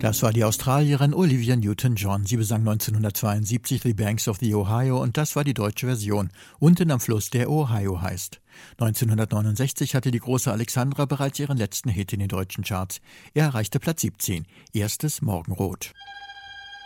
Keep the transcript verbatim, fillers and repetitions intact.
Das war die Australierin Olivia Newton-John. Sie besang neunzehnhundertzweiundsiebzig The Banks of the Ohio und das war die deutsche Version. Unten am Fluss, der Ohio heißt. neunzehnhundertneunundsechzig hatte die große Alexandra bereits ihren letzten Hit in den deutschen Charts. Er erreichte Platz siebzehn. Erstes Morgenrot.